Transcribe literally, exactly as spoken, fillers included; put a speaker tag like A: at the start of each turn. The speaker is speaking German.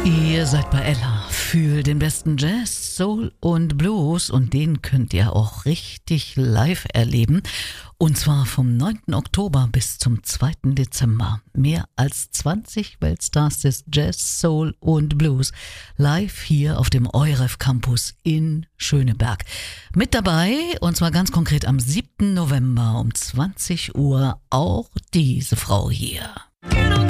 A: Ihr seid bei Ella. Fühlt den besten Jazz, Soul und Blues und den könnt ihr auch richtig live erleben. Und zwar vom neunten Oktober bis zum zweiten Dezember. Mehr als zwanzig Weltstars des Jazz, Soul und Blues live hier auf dem EUREF Campus in Schöneberg. Mit dabei, und zwar ganz konkret am siebten November um zwanzig Uhr, auch diese Frau hier.